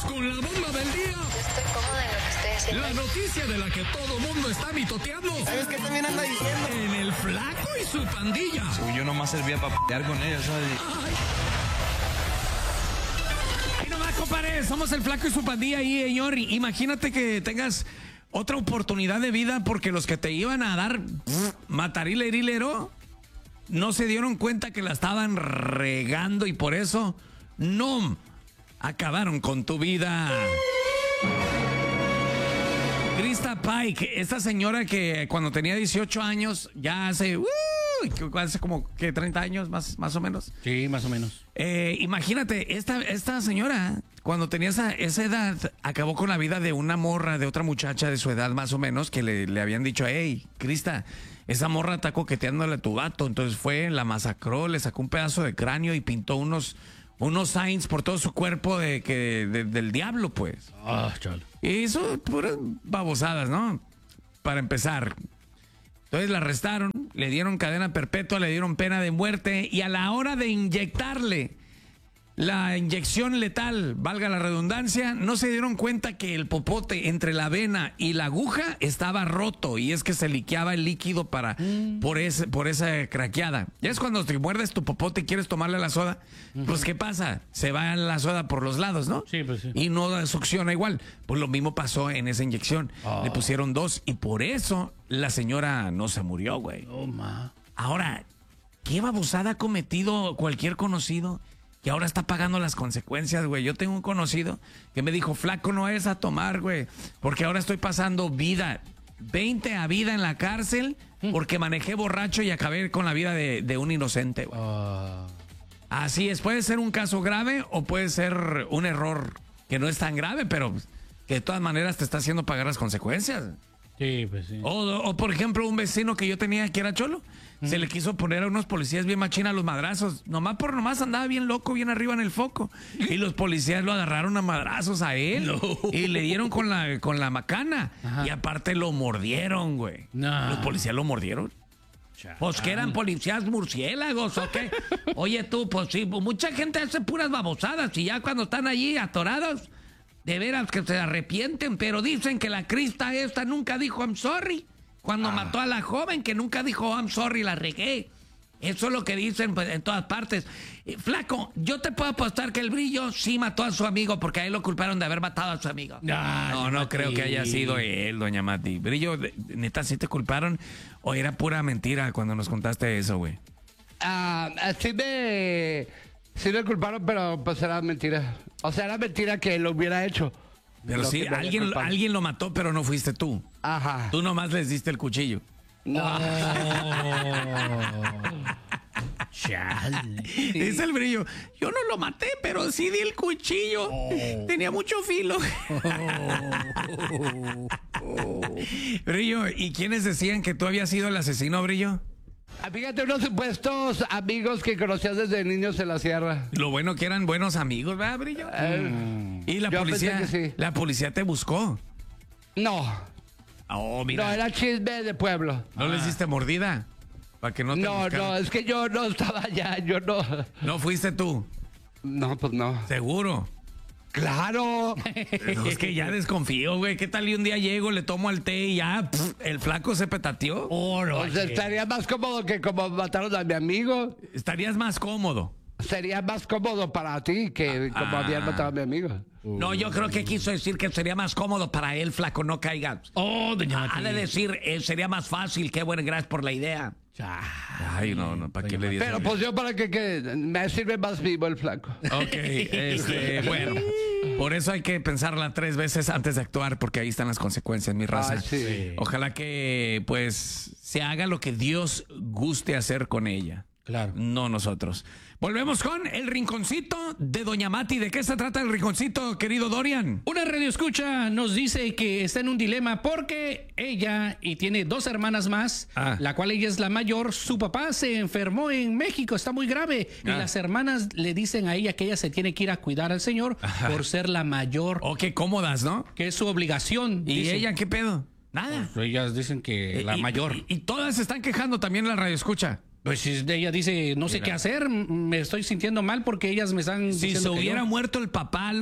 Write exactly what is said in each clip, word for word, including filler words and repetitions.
con la bomba del día. Yo estoy cómoda en lo que estoy haciendo. La noticia de la que todo mundo está mitoteando. ¿Sabes qué también anda diciendo? En el Flaco y su pandilla. Uy, yo nomás servía para p***ar con ellos, ¿sabes? Ay, nomás, compadre, somos el Flaco y su pandilla ahí, señor. Imagínate que tengas otra oportunidad de vida porque los que te iban a dar matarile herilero no se dieron cuenta que la estaban regando y por eso no acabaron con tu vida. Krista Pike, esta señora que cuando tenía dieciocho años, ya hace, uh, hace como que treinta años más, más o menos. Sí, más o menos. Eh, imagínate, esta, esta señora, cuando tenía esa, esa edad, acabó con la vida de una morra, de otra muchacha de su edad más o menos, que le, le habían dicho, hey, Krista, esa morra está coqueteándole a tu vato. Entonces fue, la masacró, le sacó un pedazo de cráneo y pintó unos, unos signs por todo su cuerpo de que de, del diablo, pues. Ah, chale. Y eso, puras babosadas, ¿no? Para empezar. Entonces la arrestaron, le dieron cadena perpetua, le dieron pena de muerte y a la hora de inyectarle la inyección letal, valga la redundancia, no se dieron cuenta que el popote entre la vena y la aguja estaba roto y es que se liqueaba el líquido para mm. por ese por esa craqueada. Ya es cuando te muerdes tu popote y quieres tomarle la soda, uh-huh. Pues ¿qué pasa? Se va la soda por los lados, ¿no? Sí, pues sí. Y no succiona igual. Pues lo mismo pasó en esa inyección. Oh. Le pusieron dos y por eso la señora no se murió, güey. Oh, ma. Ahora, ¿qué babosada ha cometido cualquier conocido que ahora está pagando las consecuencias, güey? Yo tengo un conocido que me dijo, Flaco, no es a tomar, güey, porque ahora estoy pasando vida, veinte a vida en la cárcel porque manejé borracho y acabé con la vida de, de un inocente, güey. Uh. Así es, puede ser un caso grave o puede ser un error que no es tan grave, pero que de todas maneras te está haciendo pagar las consecuencias. Sí, pues sí. O, o por ejemplo, un vecino que yo tenía que era cholo, uh-huh. Se le quiso poner a unos policías bien machina a los madrazos. Nomás por nomás andaba bien loco, bien arriba en el foco. Y los policías lo agarraron a madrazos a él. No. Y le dieron con la, con la macana. Ajá. Y aparte lo mordieron, güey. No. Los policías lo mordieron. Chale. Pues que eran policías murciélagos, ¿o qué? Oye tú, pues sí, mucha gente hace puras babosadas y ya cuando están allí atorados, de veras que se arrepienten, pero dicen que la Krista esta nunca dijo I'm sorry. Cuando ah. mató a la joven, que nunca dijo I'm sorry, la regué. Eso es lo que dicen pues, en todas partes. Eh, Flaco, yo te puedo apostar que el Brillo sí mató a su amigo porque a él lo culparon de haber matado a su amigo. Ah, no, no creo que haya sido él, doña Mati. Brillo, neta, ¿sí te culparon o era pura mentira cuando nos contaste eso, güey? Ah, sí me... Sí me culparon, pero pues era mentira. O sea, era mentira que lo hubiera hecho. Pero sí, alguien, alguien lo mató, pero no fuiste tú. Ajá. Tú nomás les diste el cuchillo. No. Chale. Dice el Brillo, yo no lo maté, pero sí di el cuchillo. Oh. Tenía mucho filo. Oh. Oh. Brillo, ¿y quiénes decían que tú habías sido el asesino, Brillo? Fíjate, unos supuestos amigos que conocías desde niños en la sierra. Lo bueno que eran buenos amigos, ¿verdad, Brillo? Eh, y la policía, sí. La policía te buscó. No. Oh, mira. No, era chisme de pueblo. ¿No ah. le hiciste mordida? Para que no te No, buscaran. No, es que yo no estaba allá, yo no. ¿No fuiste tú? No, pues no. ¿Seguro? ¡Claro! No, es que ya desconfío, güey. ¿Qué tal y un día llego, le tomo el té y ya pff, el Flaco se petateó? Oh, no, o sea, estaría más cómodo que como mataron a mi amigo. Estarías más cómodo. Sería más cómodo para ti que ah, como habían matado a mi amigo. No, yo creo que quiso decir que sería más cómodo para él, Flaco, no caiga. Oh, doña Ha de decir, eh, sería más fácil. Qué bueno, gracias por la idea. Ay, no, no, ¿para qué le dices? Pero pues yo para que, que me sirve más vivo el Flaco. Ok, este, bueno. Por eso hay que pensarla tres veces antes de actuar, porque ahí están las consecuencias, mi raza. Ay, sí. Ojalá que, pues, se haga lo que Dios guste hacer con ella. Claro. No nosotros. Volvemos con el rinconcito de Doña Mati. ¿De qué se trata el rinconcito, querido Dorian? Una radioescucha nos dice que está en un dilema porque ella y tiene dos hermanas más, ah. la cual ella es la mayor. Su papá se enfermó en México, está muy grave. Ah. Y las hermanas le dicen a ella que ella se tiene que ir a cuidar al señor Ajá. por ser la mayor. Oh, qué cómodas, ¿no? Que es su obligación. ¿Y dice. ella qué pedo? Nada. Pues ellas dicen que la y, mayor. Y, y todas se están quejando también en la radioescucha. Pues ella dice, no sé Mira. qué hacer, me estoy sintiendo mal porque ellas me están si diciendo se que hubiera yo... muerto el papá,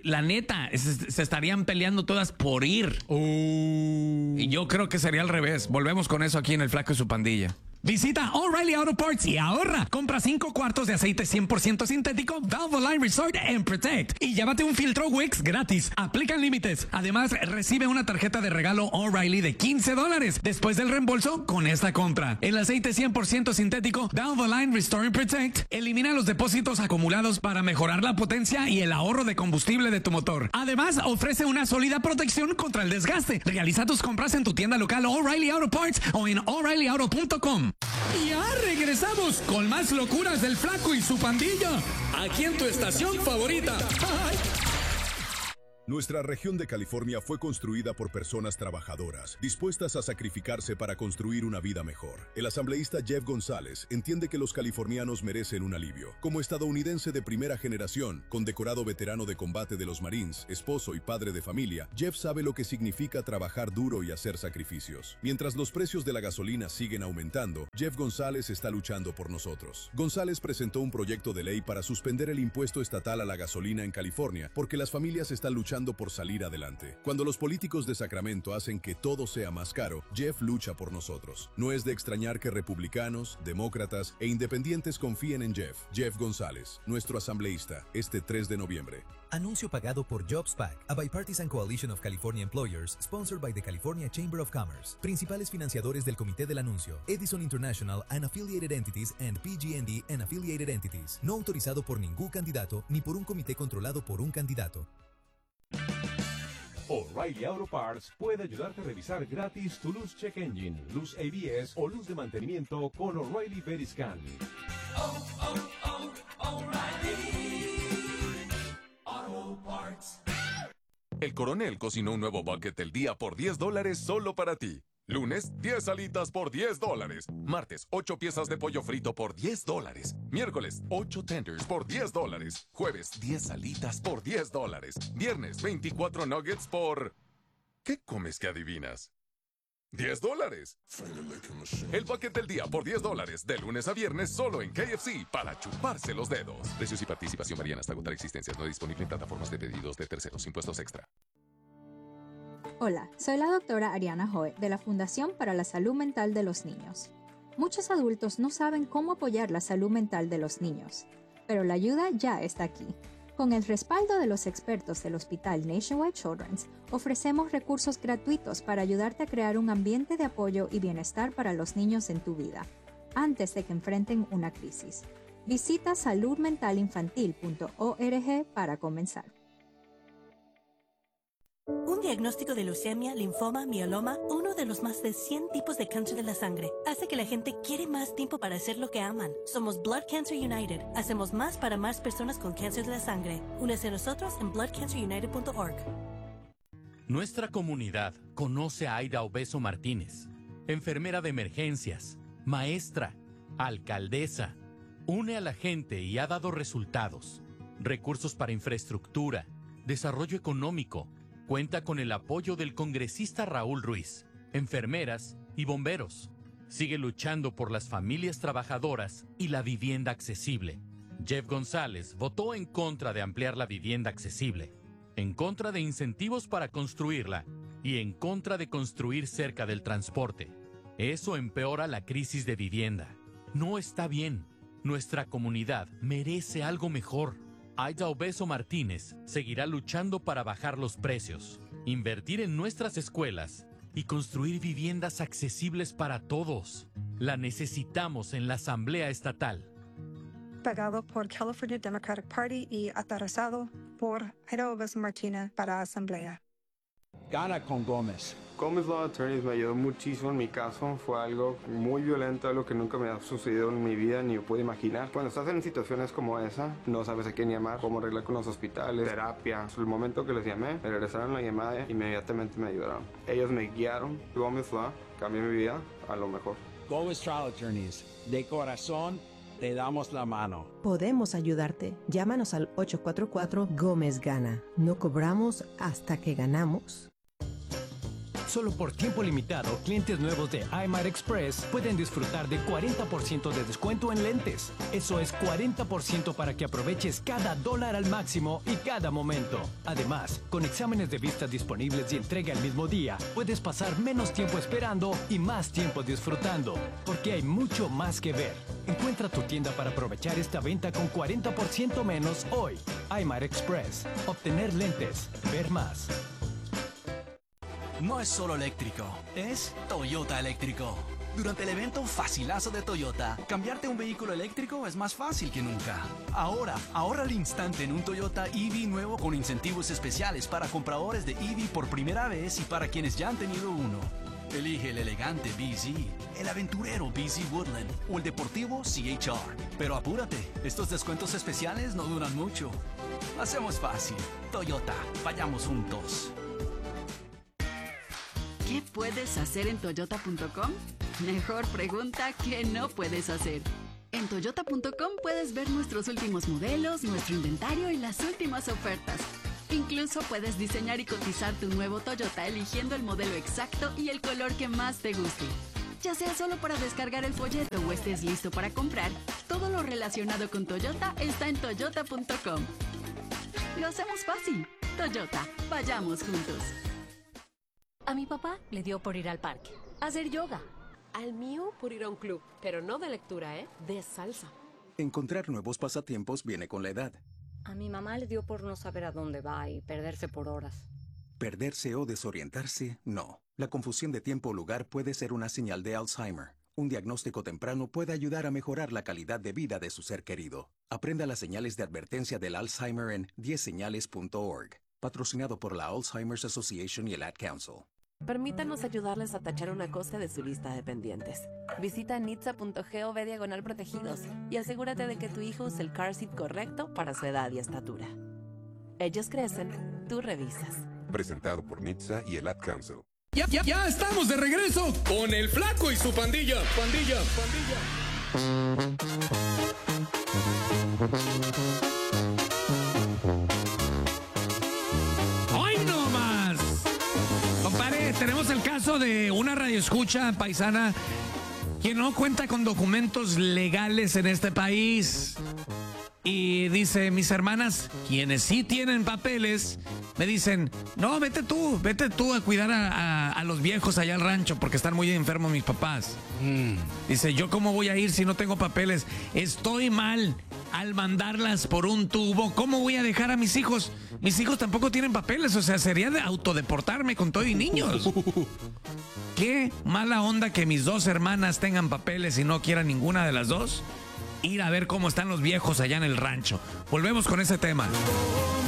la neta, se, se estarían peleando todas por ir. Uh. Y yo creo que sería al revés. Volvemos con eso aquí en El Flaco y su pandilla. Visita O'Reilly Auto Parts y ahorra. Compra cinco cuartos de aceite cien por ciento sintético Valvoline Resort and Protect y llévate un filtro Wix gratis. Aplican límites. Además, recibe una tarjeta de regalo O'Reilly de quince dólares después del reembolso con esta compra. El aceite cien por ciento sintético Valvoline Restore and Protect elimina los depósitos acumulados para mejorar la potencia y el ahorro de combustible de tu motor. Además, ofrece una sólida protección contra el desgaste. Realiza tus compras en tu tienda local O'Reilly Auto Parts o en O'Reilly Auto punto com. Y ya regresamos con más locuras del Flaco y su pandilla, aquí en tu estación favorita. ¡Ay! Nuestra región de California fue construida por personas trabajadoras, dispuestas a sacrificarse para construir una vida mejor. El asambleísta Jeff González entiende que los californianos merecen un alivio. Como estadounidense de primera generación, condecorado veterano de combate de los Marines, esposo y padre de familia, Jeff sabe lo que significa trabajar duro y hacer sacrificios. Mientras los precios de la gasolina siguen aumentando, Jeff González está luchando por nosotros. González presentó un proyecto de ley para suspender el impuesto estatal a la gasolina en California, porque las familias están luchando por salir adelante. Cuando los políticos de Sacramento hacen que todo sea más caro, Jeff lucha por nosotros. No es de extrañar que republicanos, demócratas e independientes confíen en Jeff. Jeff González, nuestro asambleísta, este tres de noviembre. Anuncio pagado por JobsPAC, a bipartisan coalition of California employers, sponsored by the California Chamber of Commerce. Principales financiadores del comité del anuncio: Edison International and Affiliated Entities and P G and D and Affiliated Entities. No autorizado por ningún candidato ni por un comité controlado por un candidato. O'Reilly Auto Parts puede ayudarte a revisar gratis tu luz check engine, luz A B S o luz de mantenimiento con O'Reilly Veriscan. Oh, oh, oh, O'Reilly Auto Parts. El Coronel cocinó un nuevo bucket del día por diez dólares solo para ti. Lunes, diez alitas por diez dólares. Martes, ocho piezas de pollo frito por diez dólares. Miércoles, ocho tenders por diez dólares. Jueves, diez alitas por diez dólares. Viernes, veinticuatro nuggets por... ¿Qué comes que adivinas? diez dólares. El bucket del día por diez dólares. De lunes a viernes solo en K F C para chuparse los dedos. Precios y participación varían hasta agotar existencias. No disponible en plataformas de pedidos de terceros. Impuestos extra. Hola, soy la doctora Ariana Hoy de la Fundación para la Salud Mental de los Niños. Muchos adultos no saben cómo apoyar la salud mental de los niños, pero la ayuda ya está aquí. Con el respaldo de los expertos del Hospital Nationwide Children's, ofrecemos recursos gratuitos para ayudarte a crear un ambiente de apoyo y bienestar para los niños en tu vida, antes de que enfrenten una crisis. Visita salud mental infantil punto org para comenzar. Un diagnóstico de leucemia, linfoma, mieloma, uno de los más de cien tipos de cáncer de la sangre, hace que la gente quiere más tiempo para hacer lo que aman. Somos Blood Cancer United. Hacemos más para más personas con cáncer de la sangre. Únese a nosotros en blood cancer united punto org. Nuestra comunidad conoce a Aida Obeso Martínez, enfermera de emergencias, maestra, alcaldesa. Une a la gente y ha dado resultados. Recursos para infraestructura, desarrollo económico. Cuenta con el apoyo del congresista Raúl Ruiz, enfermeras y bomberos. Sigue luchando por las familias trabajadoras y la vivienda accesible. Jeff González votó en contra de ampliar la vivienda accesible, en contra de incentivos para construirla y en contra de construir cerca del transporte. Eso empeora la crisis de vivienda. No está bien. Nuestra comunidad merece algo mejor. Aida Obeso Martínez seguirá luchando para bajar los precios, invertir en nuestras escuelas y construir viviendas accesibles para todos. La necesitamos en la Asamblea Estatal. Pagado por California Democratic Party y aterrizado por Aida Obeso Martínez para Asamblea. Gana con Gómez. Gómez Law Attorneys me ayudó muchísimo en mi caso. Fue algo muy violento, algo que nunca me ha sucedido en mi vida ni me puedo imaginar. Cuando estás en situaciones como esa, no sabes a quién llamar, cómo arreglar con los hospitales, terapia. El momento que les llamé, me regresaron la llamada e inmediatamente me ayudaron. Ellos me guiaron. Gómez Law cambió mi vida a lo mejor. Gómez Trial Attorneys, de corazón, te damos la mano. Podemos ayudarte. Llámanos al ocho cuatro cuatro Gómez Gana. No cobramos hasta que ganamos. Solo por tiempo limitado, clientes nuevos de iMart Express pueden disfrutar de cuarenta por ciento de descuento en lentes. Eso es cuarenta por ciento para que aproveches cada dólar al máximo y cada momento. Además, con exámenes de vista disponibles y entrega el mismo día, puedes pasar menos tiempo esperando y más tiempo disfrutando, porque hay mucho más que ver. Encuentra tu tienda para aprovechar esta venta con cuarenta por ciento menos hoy. iMart Express. Obtener lentes. Ver más. No es solo eléctrico, es Toyota eléctrico. Durante el evento Facilazo de Toyota, cambiarte a un vehículo eléctrico es más fácil que nunca. Ahora, ahorra al instante en un Toyota E V nuevo con incentivos especiales para compradores de E V por primera vez y para quienes ya han tenido uno. Elige el elegante B Z, el aventurero B Z Woodland o el deportivo C H R. Pero apúrate, estos descuentos especiales no duran mucho. Hacemos fácil. Toyota, vayamos juntos. ¿Qué puedes hacer en toyota punto com? Mejor pregunta que no puedes hacer. En toyota punto com puedes ver nuestros últimos modelos, nuestro inventario y las últimas ofertas. Incluso puedes diseñar y cotizar tu nuevo Toyota eligiendo el modelo exacto y el color que más te guste. Ya sea solo para descargar el folleto o estés listo para comprar, todo lo relacionado con Toyota está en toyota punto com. Lo hacemos fácil. Toyota, vayamos juntos. A mi papá le dio por ir al parque, a hacer yoga. Al mío por ir a un club, pero no de lectura, ¿eh? De salsa. Encontrar nuevos pasatiempos viene con la edad. A mi mamá le dio por no saber a dónde va y perderse por horas. Perderse o desorientarse, no. La confusión de tiempo o lugar puede ser una señal de Alzheimer. Un diagnóstico temprano puede ayudar a mejorar la calidad de vida de su ser querido. Aprenda las señales de advertencia del Alzheimer en diez señales punto org. Patrocinado por la Alzheimer's Association y el Ad Council. Permítanos ayudarles a tachar una cosa de su lista de pendientes. Visita nitsa punto gov diagonal protegidos y asegúrate de que tu hijo use el car seat correcto para su edad y estatura. Ellos crecen, tú revisas. Presentado por Nitsa y el Ad Council. Ya, ya, ya estamos de regreso con el Flaco y su pandilla. Pandilla, pandilla. ¡Ay, no más! Compadre, tenemos el caso de una radioescucha paisana que no cuenta con documentos legales en este país. Y dice, mis hermanas, quienes sí tienen papeles, me dicen, no, vete tú, vete tú a cuidar a, a, a los viejos allá al rancho porque están muy enfermos mis papás. Mm. Dice, ¿yo cómo voy a ir si no tengo papeles? Estoy mal al mandarlas por un tubo. ¿Cómo voy a dejar a mis hijos? Mis hijos tampoco tienen papeles, o sea, sería de autodeportarme con todo y niños. Qué mala onda que mis dos hermanas tengan papeles y no quieran ninguna de las dos ir a ver cómo están los viejos allá en el rancho. Volvemos con ese tema.